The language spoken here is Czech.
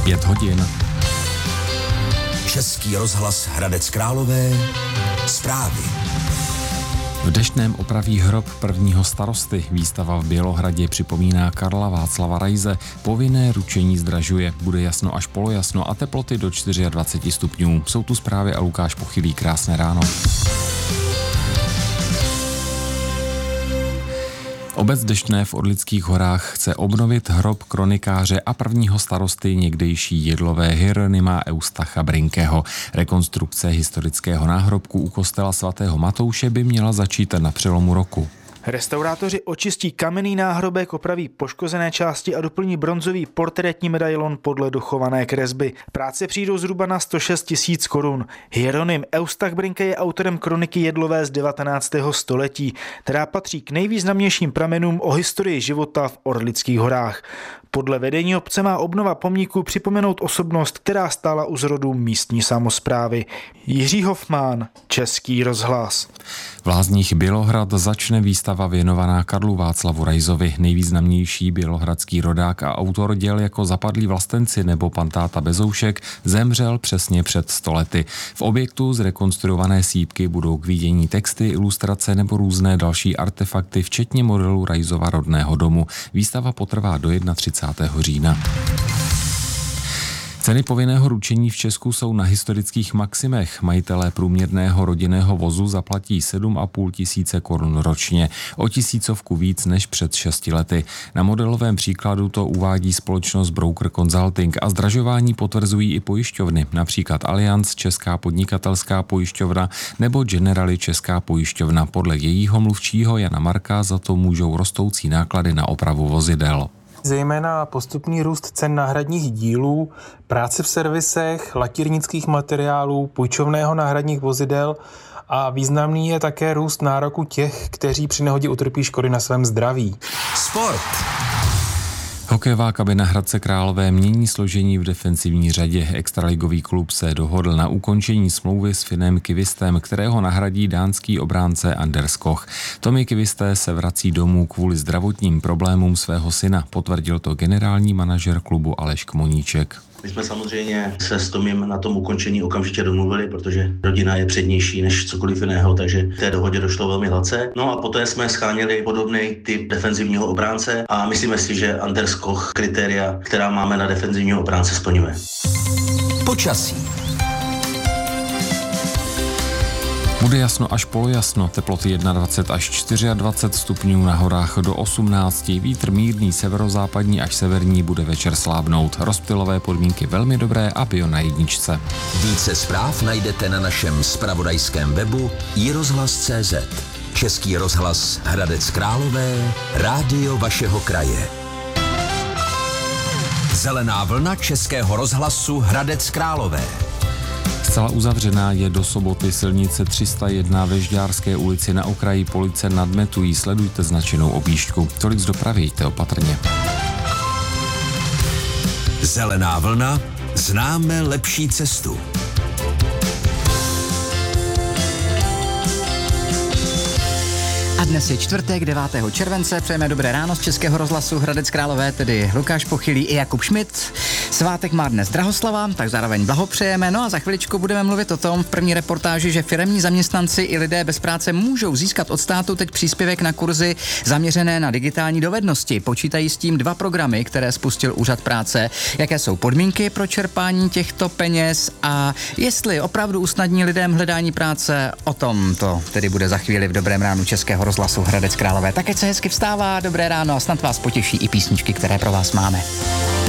5 hodin. Český rozhlas Hradec Králové. Zprávy. V Deštném opraví hrob prvního starosty. Výstava v Bělohradě připomíná Karla Václava Raise. Povinné ručení zdražuje. Bude jasno až polojasno a teploty do 24 stupňů. Jsou tu zprávy a Lukáš Pochylý. Krásné ráno. Obec Deštné v Orlických horách chce obnovit hrob kronikáře a prvního starosty někdejší Jedlové Hieronyma Eustacha Brinkeho. Rekonstrukce historického náhrobku u kostela svatého Matouše by měla začít na přelomu roku. Restaurátoři očistí kamenný náhrobek, opraví poškozené části a doplní bronzový portrétní medailon podle dochované kresby. Práce přijdou zhruba na 106 000 korun. Hieronym Eustach Brinke je autorem kroniky Jedlové z 19. století, která patří k nejvýznamnějším pramenům o historii života v Orlických horách. Podle vedení obce má obnova pomníku připomenout osobnost, která stála u zrodu místní samosprávy. Jiří Hofmann, Český rozhlas. V Lázních Bělohrad začne výstava věnovaná Karlu Václavu Raisovi. Nejvýznamnější bělohradský rodák a autor děl jako Zapadlí vlastenci nebo Pan táta Bezoušek zemřel přesně před 100 lety. V objektu zrekonstruované sýpky budou k vidění texty, ilustrace nebo různé další artefakty, včetně modelu Raisova rodného domu. Výstava potrvá do 31. října. Ceny povinného ručení v Česku jsou na historických maximech. Majitelé průměrného rodinného vozu zaplatí 7 500 korun ročně, o 1000 víc než před 6 lety. Na modelovém příkladu to uvádí společnost Broker Consulting a zdražování potvrzují i pojišťovny, například Allianz, Česká podnikatelská pojišťovna nebo Generali Česká pojišťovna. Podle jejího mluvčího Jana Marka za to můžou rostoucí náklady na opravu vozidel. Zejména postupný růst cen náhradních dílů, práce v servisech, lakírnických materiálů, půjčovného náhradních vozidel a významný je také růst nároku těch, kteří při nehodě utrpí škody na svém zdraví. Sport. Hokejová kabina Hradce Králové mění složení v defenzivní řadě. Extraligový klub se dohodl na ukončení smlouvy s Finnem Kivistem, kterého nahradí dánský obránce Anders Koch. Tomi Kivisté se vrací domů kvůli zdravotním problémům svého syna, potvrdil to generální manažer klubu Aleš Kmoníček. My jsme samozřejmě se s Tomím na tom ukončení okamžitě domluvili, protože rodina je přednější než cokoliv jiného, takže k té dohodě došlo velmi hladce. No a poté jsme sháněli podobný typ defenzivního obránce a myslíme si, že Anders Koch kritéria, která máme na defenzivního obránce, splňuje. Počasí. Bude jasno až polojasno, teploty 21 až 24 stupňů, na horách do 18, vítr mírný severozápadní až severní, bude večer slábnout. Rozptylové podmínky velmi dobré a bio na jedničce. Více zpráv najdete na našem zpravodajském webu iRozhlas.cz. Český rozhlas Hradec Králové, rádio vašeho kraje. Zelená vlna Českého rozhlasu Hradec Králové. Zcela uzavřená je do soboty silnice 301 ve Žďárské ulici na okraji Police nad Metují. Sledujte značenou objížďku. Tolik z dopravy, jděte opatrně. Zelená vlna, známe lepší cestu. A dnes je čtvrtek, 9. července, přejeme dobré ráno z Českého rozhlasu Hradec Králové, tedy Lukáš Pochylý i Jakub Schmidt. Svátek má dnes Drahoslava, tak zároveň blahopřejeme. No a za chviličku budeme mluvit o tom v první reportáži, že firemní zaměstnanci i lidé bez práce můžou získat od státu teď příspěvek na kurzy zaměřené na digitální dovednosti. Počítají s tím 2 programy, které spustil Úřad práce. Jaké jsou podmínky pro čerpání těchto peněz a jestli opravdu usnadní lidem hledání práce, o tom to tedy bude za chvíli v dobrém ránu Českého rozhlasu Hradec Králové. Tak ať se hezky vstává, dobré ráno a snad vás potěší i písničky, které pro vás máme.